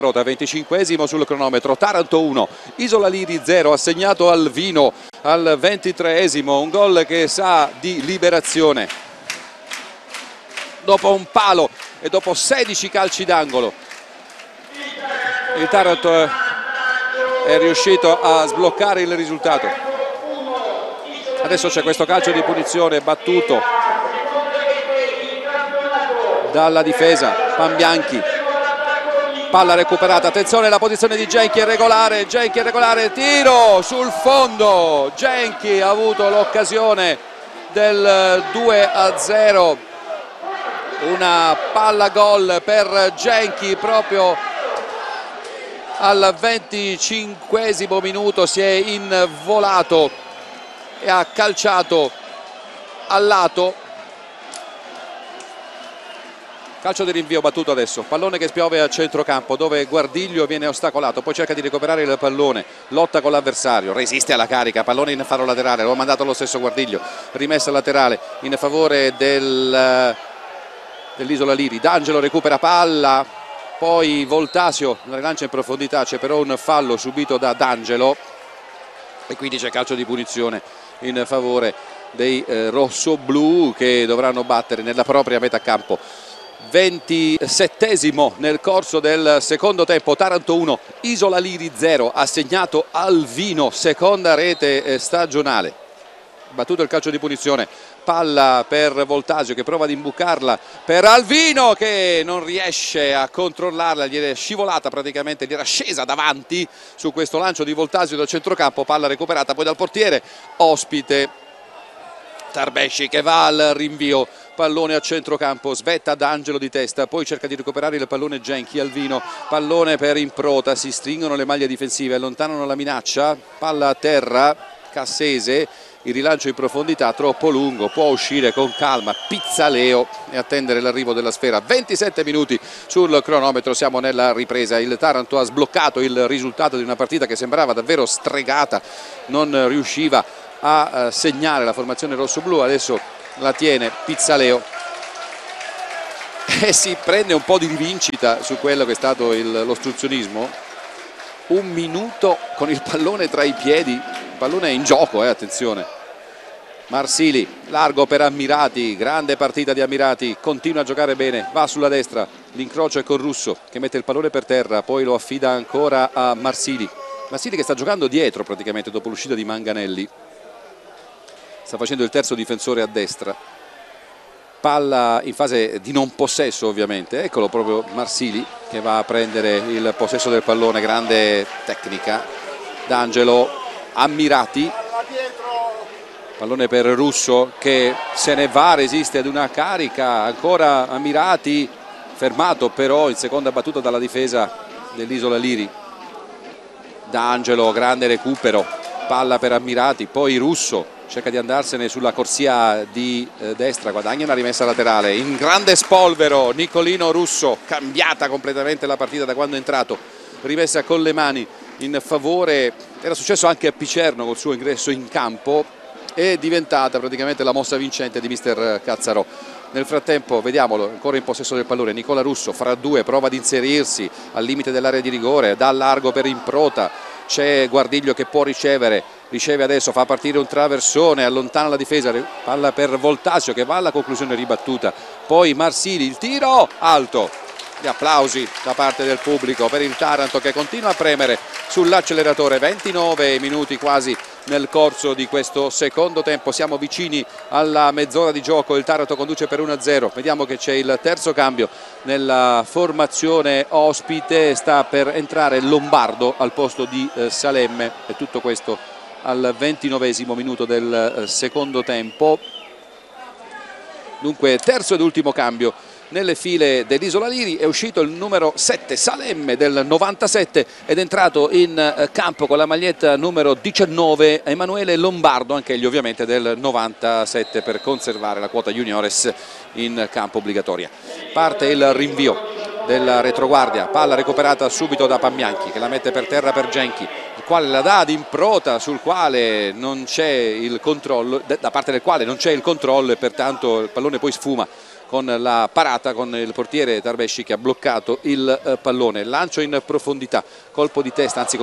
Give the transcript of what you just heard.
25esimo sul cronometro. Taranto 1, Isola Liri 0, assegnato al Vino al 23esimo, un gol che sa di liberazione dopo un palo e dopo 16 calci d'angolo. Il Taranto è riuscito a sbloccare il risultato. Adesso c'è questo calcio di punizione battuto dalla difesa. Pambianchi, palla recuperata, attenzione, la posizione di Genchi è regolare, tiro sul fondo. Genchi ha avuto l'occasione del 2-0, una palla gol per Genchi proprio al 25esimo minuto, si è involato e ha calciato al lato. Calcio di rinvio battuto adesso, pallone che spiove a centrocampo dove Guardiglio viene ostacolato, poi cerca di recuperare il pallone, lotta con l'avversario, resiste alla carica, pallone in faro laterale, lo ha mandato lo stesso Guardiglio, rimessa laterale in favore dell'Isola Liri. D'Angelo recupera palla, poi Voltasio la rilancia in profondità, c'è però un fallo subito da D'Angelo e quindi c'è calcio di punizione in favore dei rossoblu che dovranno battere nella propria metà campo. 27esimo nel corso del secondo tempo, Taranto 1, Isola Liri 0, assegnato al Vino, seconda rete stagionale. Battuto il calcio di punizione, palla per Voltasio che prova ad imbucarla per Alvino che non riesce a controllarla, gli è scivolata praticamente, gli era scesa davanti su questo lancio di Voltasio dal centrocampo, palla recuperata poi dal portiere ospite Tarbesci che va al rinvio, pallone a centrocampo, svetta D'Angelo di testa, poi cerca di recuperare il pallone Genchi. Alvino, pallone per Improta, si stringono le maglie difensive, allontanano la minaccia, palla a terra, Cassese, il rilancio in profondità troppo lungo, può uscire con calma Pizzaleo e attendere l'arrivo della sfera. 27 minuti sul cronometro, siamo nella ripresa, il Taranto ha sbloccato il risultato di una partita che sembrava davvero stregata, non riusciva a segnare la formazione rossoblu, adesso la tiene Pizzaleo e si prende un po' di rivincita su quello che è stato l'ostruzionismo. Un minuto con il pallone tra i piedi, il pallone è in gioco, attenzione. Marsili, largo per Ammirati, grande partita di Ammirati, continua a giocare bene, va sulla destra, l'incrocio è con Russo che mette il pallone per terra, poi lo affida ancora a Marsili. Marsili che sta giocando dietro praticamente dopo l'uscita di Manganelli, sta facendo il terzo difensore a destra, palla in fase di non possesso ovviamente, eccolo proprio Marsili che va a prendere il possesso del pallone, grande tecnica, D'Angelo, Ammirati, pallone per Russo che se ne va, resiste ad una carica, ancora Ammirati, fermato però in seconda battuta dalla difesa dell'Isola Liri. D'Angelo, grande recupero, palla per Ammirati, poi Russo cerca di andarsene sulla corsia di destra, guadagna una rimessa laterale, in grande spolvero Nicolino Russo, cambiata completamente la partita da quando è entrato, rimessa con le mani in favore, era successo anche a Picerno col suo ingresso in campo, è diventata praticamente la mossa vincente di mister Cazzarò. Nel frattempo vediamolo ancora in possesso del pallone, Nicola Russo fra due prova ad inserirsi al limite dell'area di rigore, dà largo per Improta, c'è Guardiglio che può ricevere adesso, fa partire un traversone, allontana la difesa, palla per Voltasio che va alla conclusione ribattuta, poi Marsili, il tiro alto, gli applausi da parte del pubblico per il Taranto che continua a premere sull'acceleratore. 29 minuti quasi nel corso di questo secondo tempo, siamo vicini alla mezz'ora di gioco, il Taranto conduce per 1-0, vediamo che c'è il terzo cambio nella formazione ospite, sta per entrare Lombardo al posto di Salemme e tutto questo al 29esimo minuto del secondo tempo. Dunque terzo ed ultimo cambio nelle file dell'Isola Liri, è uscito il numero 7 Salemme del 97 ed è entrato in campo con la maglietta numero 19 Emanuele Lombardo, anch'egli ovviamente del 97 per conservare la quota juniores in campo obbligatoria. Parte il rinvio della retroguardia, palla recuperata subito da Pambianchi che la mette per terra per Genchi, il quale la dà ad Improta sul quale non c'è il controllo, da parte del quale non c'è il controllo e pertanto il pallone poi sfuma con la parata, con il portiere Tarbesci che ha bloccato il pallone. Lancio in profondità, colpo di testa, anzi